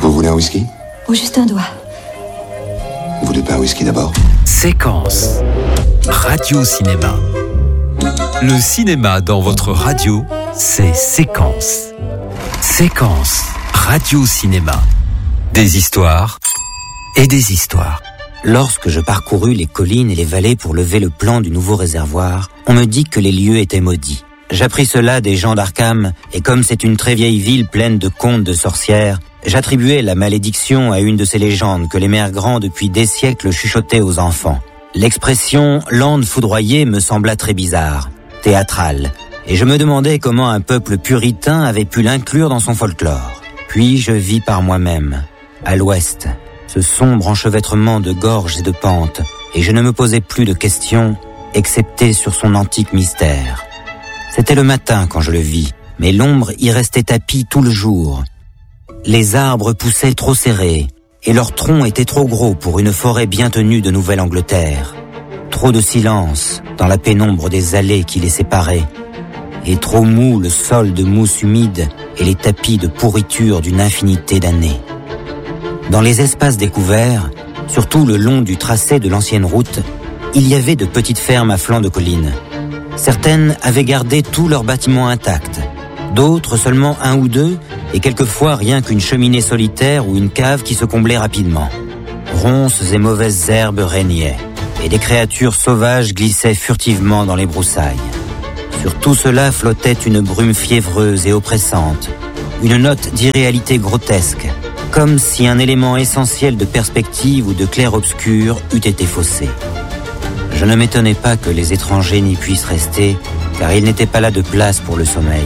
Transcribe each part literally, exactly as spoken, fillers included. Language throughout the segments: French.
Vous voulez un whisky? Ou juste un doigt. Vous voulez pas un whisky d'abord? Séquence. Radio-cinéma. Le cinéma dans votre radio, c'est Séquence. Séquence. Radio-cinéma. Des histoires et des histoires. Lorsque je parcourus les collines et les vallées pour lever le plan du nouveau réservoir, on me dit que les lieux étaient maudits. J'appris cela des gens d'Arkham, et comme c'est une très vieille ville pleine de contes de sorcières, j'attribuais la malédiction à une de ces légendes que les mères grands depuis des siècles chuchotaient aux enfants. L'expression « lande foudroyée » me sembla très bizarre, théâtrale, et je me demandais comment un peuple puritain avait pu l'inclure dans son folklore. Puis je vis par moi-même, à l'ouest, ce sombre enchevêtrement de gorges et de pentes, et je ne me posais plus de questions, excepté sur son antique mystère. C'était le matin quand je le vis, mais l'ombre y restait tapie tout le jour. Les arbres poussaient trop serrés, et leurs troncs étaient trop gros pour une forêt bien tenue de Nouvelle-Angleterre. Trop de silence dans la pénombre des allées qui les séparaient, et trop mou le sol de mousse humide et les tapis de pourriture d'une infinité d'années. Dans les espaces découverts, surtout le long du tracé de l'ancienne route, il y avait de petites fermes à flanc de collines. Certaines avaient gardé tous leurs bâtiments intacts, d'autres seulement un ou deux, et quelquefois rien qu'une cheminée solitaire ou une cave qui se comblait rapidement. Ronces et mauvaises herbes régnaient, et des créatures sauvages glissaient furtivement dans les broussailles. Sur tout cela flottait une brume fiévreuse et oppressante, une note d'irréalité grotesque, comme si un élément essentiel de perspective ou de clair-obscur eût été faussé. Je ne m'étonnais pas que les étrangers n'y puissent rester, car il n'était pas là de place pour le sommeil.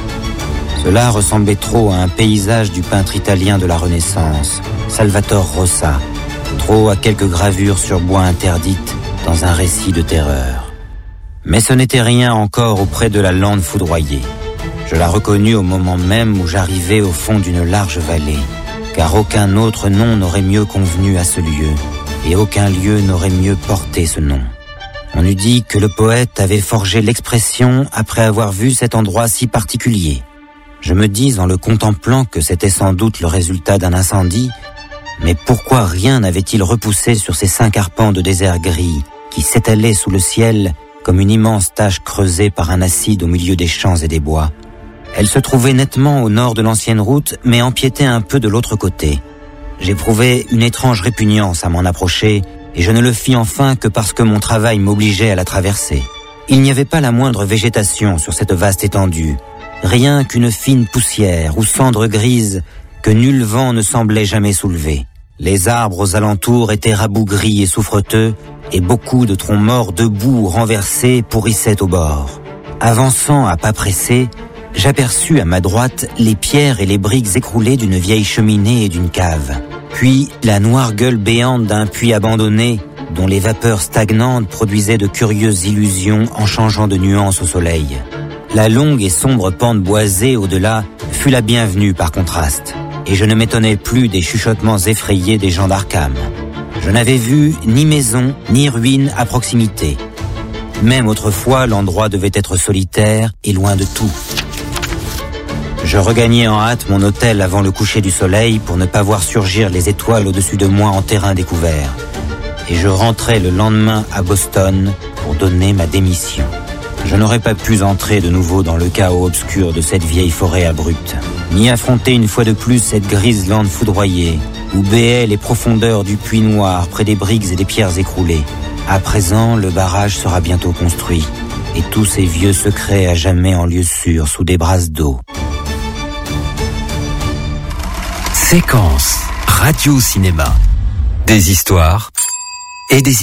Cela ressemblait trop à un paysage du peintre italien de la Renaissance, Salvatore Rosa, trop à quelques gravures sur bois interdites dans un récit de terreur. Mais ce n'était rien encore auprès de la lande foudroyée. Je la reconnus au moment même où j'arrivais au fond d'une large vallée, car aucun autre nom n'aurait mieux convenu à ce lieu, et aucun lieu n'aurait mieux porté ce nom. On eût dit que le poète avait forgé l'expression après avoir vu cet endroit si particulier. Je me dis en le contemplant que c'était sans doute le résultat d'un incendie, mais pourquoi rien n'avait-il repoussé sur ces cinq arpents de désert gris qui s'étalaient sous le ciel comme une immense tache creusée par un acide au milieu des champs et des bois? Elle se trouvait nettement au nord de l'ancienne route, mais empiétait un peu de l'autre côté. J'éprouvais une étrange répugnance à m'en approcher, et je ne le fis enfin que parce que mon travail m'obligeait à la traverser. Il n'y avait pas la moindre végétation sur cette vaste étendue, rien qu'une fine poussière ou cendre grise que nul vent ne semblait jamais soulever. Les arbres aux alentours étaient rabougris et souffreteux, et beaucoup de troncs morts debout ou renversés pourrissaient au bord. Avançant à pas pressés, j'aperçus à ma droite les pierres et les briques écroulées d'une vieille cheminée et d'une cave. Puis la noire gueule béante d'un puits abandonné, dont les vapeurs stagnantes produisaient de curieuses illusions en changeant de nuances au soleil. La longue et sombre pente boisée au-delà fut la bienvenue par contraste, et je ne m'étonnais plus des chuchotements effrayés des gens d'Arkham. Je n'avais vu ni maison, ni ruine à proximité. Même autrefois, l'endroit devait être solitaire et loin de tout. Je regagnai en hâte mon hôtel avant le coucher du soleil pour ne pas voir surgir les étoiles au-dessus de moi en terrain découvert. Et je rentrai le lendemain à Boston pour donner ma démission. Je n'aurais pas pu entrer de nouveau dans le chaos obscur de cette vieille forêt abrupte, ni affronter une fois de plus cette grise lande foudroyée, où béaient les profondeurs du puits noir près des briques et des pierres écroulées. À présent, le barrage sera bientôt construit, et tous ces vieux secrets à jamais en lieu sûr sous des brasses d'eau. Séquence Radio-cinéma. Des histoires et des